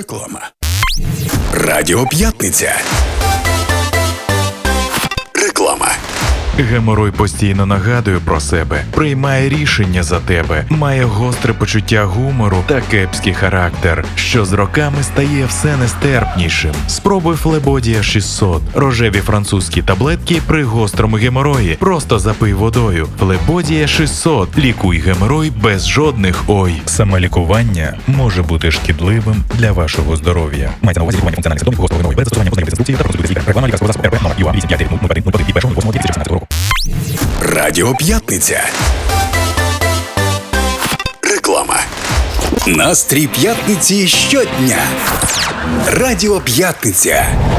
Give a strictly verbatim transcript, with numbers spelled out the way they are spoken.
Реклама. Радіо П'ятниця. Реклама. Геморой постійно нагадує про себе, приймає рішення за тебе, має гостре почуття гумору та кепський характер, що з роками стає все нестерпнішим. Спробуй Флебодія шістсот. Рожеві французькі таблетки при гострому геморої. Просто запий водою. Флебодія шістсот. Лікуй геморой без жодних ой. Самолікування може бути шкідливим для вашого здоров'я. Мається на увазі лікування функціональних симптомів гострого геморою без застосування позначених інструкцій та консультації лікаря. Реклама лікарського засобу РП номер ЮА вісім п'ять нуль один нуль один від першого восьмого дві тисячі шістнадцятого року. Радіо П'ятниця. Реклама. Настрій п'ятниці щодня. Радіо П'ятниця.